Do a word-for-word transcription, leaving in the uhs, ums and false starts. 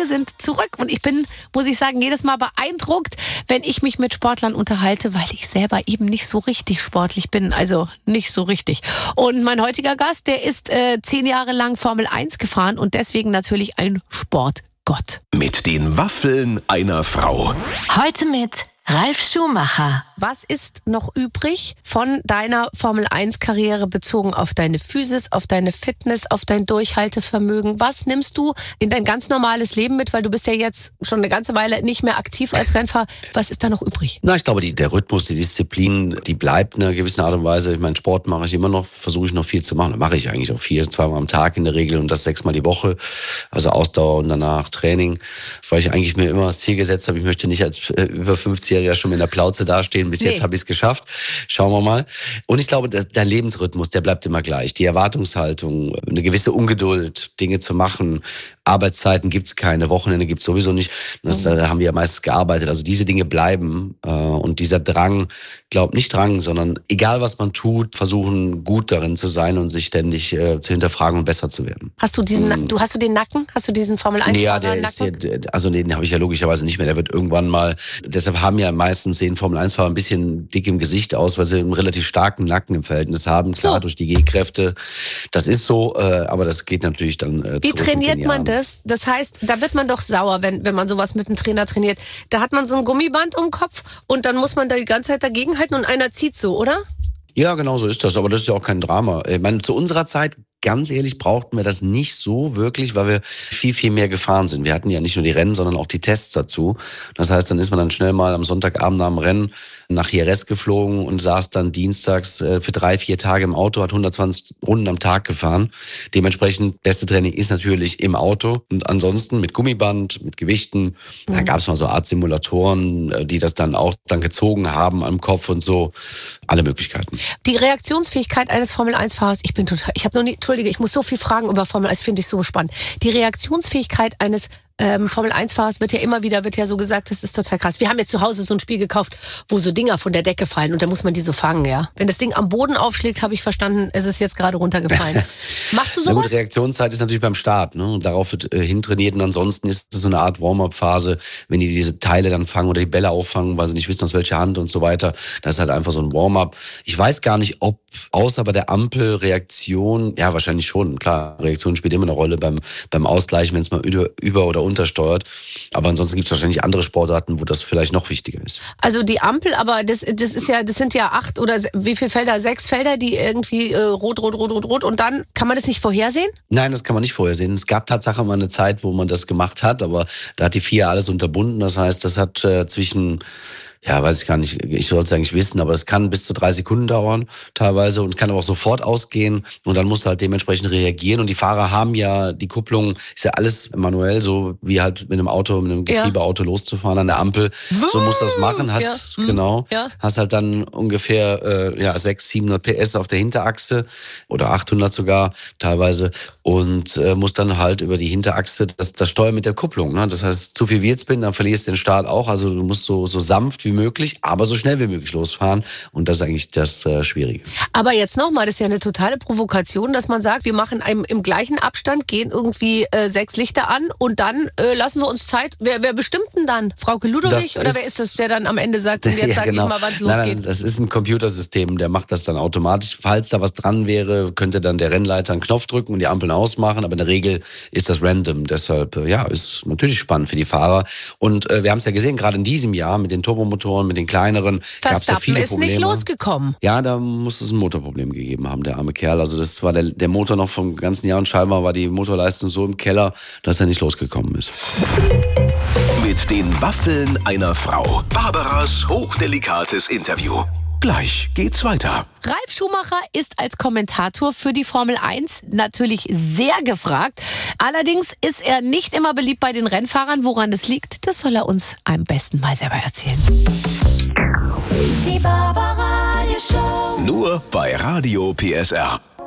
wir sind zurück. Und ich bin, muss ich sagen, jedes Mal beeindruckt, wenn ich mich mit Sportlern unterhalte, weil ich selber eben nicht so richtig sportlich bin. Also nicht so richtig. Und mein heutiger Gast, der ist äh, zehn Jahre lang Formel eins gefahren und deswegen natürlich ein Sportgott. Mit den Waffeln einer Frau. Heute mit Ralf Schumacher. Was ist noch übrig von deiner Formel eins Karriere bezogen auf deine Physis, auf deine Fitness, auf dein Durchhaltevermögen? Was nimmst du in dein ganz normales Leben mit? Weil du bist ja jetzt schon eine ganze Weile nicht mehr aktiv als Rennfahrer. Was ist da noch übrig? Na, ich glaube, die, der Rhythmus, die Disziplin, die bleibt in einer gewissen Art und Weise. Ich meine, Sport mache ich immer noch, versuche ich noch viel zu machen. Da mache ich eigentlich auch viel, zweimal am Tag in der Regel und das sechsmal die Woche. Also Ausdauer und danach Training. Weil ich eigentlich mir immer das Ziel gesetzt habe, ich möchte nicht als äh, über fünfzigjähriger schon mit einer Plauze dastehen. Bis nee. jetzt habe ich es geschafft. Schauen wir mal. Und ich glaube, der, der Lebensrhythmus, der bleibt immer gleich. Die Erwartungshaltung, eine gewisseUngeduld, Dinge zu machen. Arbeitszeiten gibt es keine, Wochenende gibt es sowieso nicht. Das, mhm. Da haben wir ja meistens gearbeitet. Also diese Dinge bleiben. Äh, und dieser Drang, glaub nicht Drang, sondern egal was man tut, versuchen gut darin zu sein und sich ständig äh, zu hinterfragen und besser zu werden. Hast du diesen, mhm. du hast du den Nacken? Hast du diesen Formel eins Ja, der ist, der, also den habe ich ja logischerweise nicht mehr. Der wird irgendwann mal, deshalb haben ja meistens sehen Formel eins Fahrer ein bisschen dick im Gesicht aus, weil sie einen relativ starken Nacken im Verhältnis haben. Klar, so. Durch die G-Kräfte. Das ist so, äh, aber das geht natürlich dann äh, Wie trainiert man das? Das heißt, da wird man doch sauer, wenn, wenn man sowas mit dem Trainer trainiert. Da hat man so ein Gummiband um den Kopf und dann muss man da die ganze Zeit dagegenhalten und einer zieht so, oder? Ja, genau so ist das. Aber das ist ja auch kein Drama. Ich meine, zu unserer Zeit, ganz ehrlich, brauchten wir das nicht so wirklich, weil wir viel, viel mehr gefahren sind. Wir hatten ja nicht nur die Rennen, sondern auch die Tests dazu. Das heißt, dann ist man dann schnell mal am Sonntagabend nach dem Rennen nach Jerez geflogen und saß dann dienstags für drei, vier Tage im Auto, hat hundertzwanzig Runden am Tag gefahren. Dementsprechend, beste Training ist natürlich im Auto. Und ansonsten mit Gummiband, mit Gewichten. Mhm. Da gab es mal so Art Simulatoren, die das dann auch dann gezogen haben am Kopf und so. Alle Möglichkeiten. Die Reaktionsfähigkeit eines Formel eins Fahrers, ich bin total, ich habe noch nie, Entschuldige, ich muss so viel fragen über Formel eins, finde ich so spannend. Die Reaktionsfähigkeit eines ähm, Formel eins Fahrers wird ja immer wieder, wird ja so gesagt, das ist total krass. Wir haben jetzt zu Hause so ein Spiel gekauft, wo so Dinger von der Decke fallen und da muss man die so fangen, ja. Wenn das Ding am Boden aufschlägt, habe ich verstanden, es ist jetzt gerade runtergefallen. Machst du sowas? Die Reaktionszeit ist natürlich beim Start, ne? Und darauf wird äh, hintrainiert und ansonsten ist es so eine Art Warm-up-Phase, wenn die diese Teile dann fangen oder die Bälle auffangen, weil sie nicht wissen, aus welcher Hand und so weiter. Das ist halt einfach so ein Warm-up. Ich weiß gar nicht, ob außer bei der Ampel Reaktion, ja wahrscheinlich schon, klar, Reaktion spielt immer eine Rolle beim, beim Ausgleichen, wenn es mal über, über- oder untersteuert. Aber ansonsten gibt es wahrscheinlich andere Sportarten, wo das vielleicht noch wichtiger ist. Also die Ampel, aber das, das ist ja, das sind ja acht oder wie viele Felder? Sechs Felder, die irgendwie äh, rot, rot, rot, rot, rot und dann kann man das nicht vorhersehen? Nein, das kann man nicht vorhersehen. Es gab tatsächlich mal eine Zeit, wo man das gemacht hat, aber da hat die F I A alles unterbunden. Das heißt, das hat äh, zwischen ja, weiß ich gar nicht, ich sollte es eigentlich wissen, aber es kann bis zu drei Sekunden dauern teilweise und kann aber auch sofort ausgehen und dann musst du halt dementsprechend reagieren und die Fahrer haben ja, die Kupplung ist ja alles manuell, so wie halt mit einem Auto, mit einem Getriebeauto ja. loszufahren an der Ampel, so musst du das machen, hast, ja. genau, ja. hast halt dann ungefähr äh, ja, sechshundert, siebenhundert P S auf der Hinterachse oder achthundert sogar teilweise und äh, musst dann halt über die Hinterachse das, das steuern mit der Kupplung, ne? Das heißt, zu viel Wheelspin, dann verlierst du den Start auch, also du musst so, so sanft wie möglich, aber so schnell wie möglich losfahren. Und das ist eigentlich das äh, Schwierige. Aber jetzt nochmal, das ist ja eine totale Provokation, dass man sagt, wir machen im, im gleichen Abstand, gehen irgendwie äh, sechs Lichter an und dann äh, lassen wir uns Zeit. Wer, wer bestimmt denn dann? Frauke Ludowig? Oder wer ist das, der dann am Ende sagt, und jetzt ja, sag genau. ich mal, wann es losgeht? Nein, nein, das ist ein Computersystem, der macht das dann automatisch. Falls da was dran wäre, könnte dann der Rennleiter einen Knopf drücken und die Ampeln ausmachen, aber in der Regel ist das random. Deshalb, äh, ja, ist natürlich spannend für die Fahrer. Und äh, wir haben es ja gesehen, gerade in diesem Jahr mit den Turbomotoren, mit den kleineren, gab es ja viele ist Probleme. Nicht losgekommen. Ja, da muss es ein Motorproblem gegeben haben, der arme Kerl. Also das war der, der Motor noch vom ganzen Jahr und scheinbar war die Motorleistung so im Keller, dass er nicht losgekommen ist. Mit den Waffeln einer Frau. Barbaras hochdelikates Interview. Gleich geht's weiter. Ralf Schumacher ist als Kommentator für die Formel eins natürlich sehr gefragt. Allerdings ist er nicht immer beliebt bei den Rennfahrern. Woran es liegt, das soll er uns am besten mal selber erzählen. Die Barbaradio Show. Nur bei Radio P S R.